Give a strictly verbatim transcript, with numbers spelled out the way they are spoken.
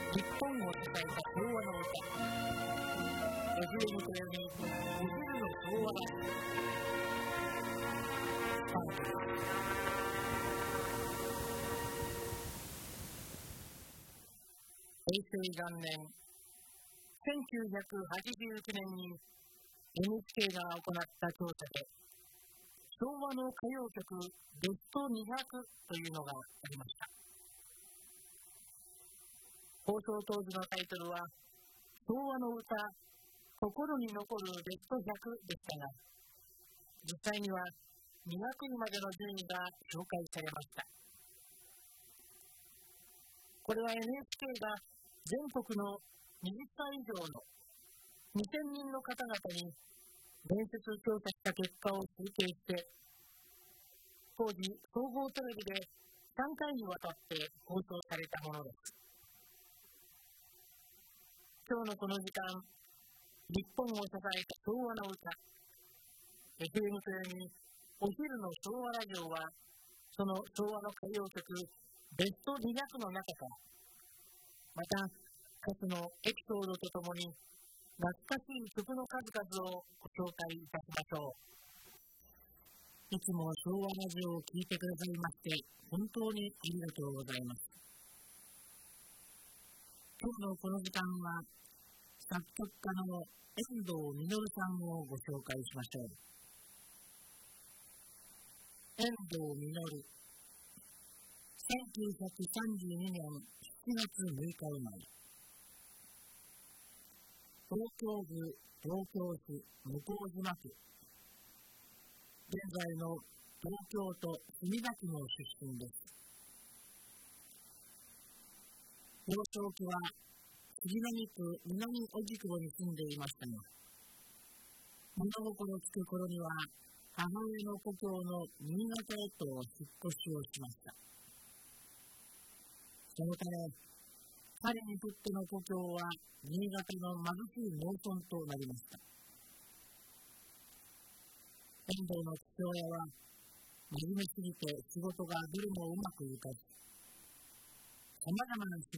日本を支えた昭和の歌、エフエム とよりお昼の昭和ラジオスタートです。平成元年せんきゅうひゃくはちじゅうきゅうねんに エヌエイチケー が行った調査で、昭和の歌謡曲ベストにひゃくというのがありました。放送当時のタイトルは昭和の歌心に残るベストひゃくでしたが、実際にはにひゃくいまでの順位が紹介されました。これは エヌエイチケー が全国のはたち以上のにせんにんの方々に面接調査した結果を集計して、当時総合テレビでさんかいにわたって放送されたものです。今日のこの時間、日本を支えた昭和の歌、エフエム とよりお昼の昭和ラジオは、その昭和の歌謡曲ベストにひゃくの中から、また歌手のエピソードとともに懐かしい曲の数々をご紹介いたしましょう。いつも昭和ラジオを聴いてくださいまして本当にありがとうございます。今日のこの時間は作曲家の遠藤実さんをご紹介しましょう。遠藤実、せんきゅうひゃくさんじゅうにねんしちがつむいか生まれ、東京府東京市向島区、現在の東京都墨田区の出身です。幼少期は杉並区南荻窪に住んでいましたが、物心つく頃には母親の故郷の新潟へと引っ越しをしました。そのため、彼にとっての故郷は新潟の貧しい農村となりました。遠藤の父親は真面目すぎて仕事がどれもうまくいかず、さまざまな仕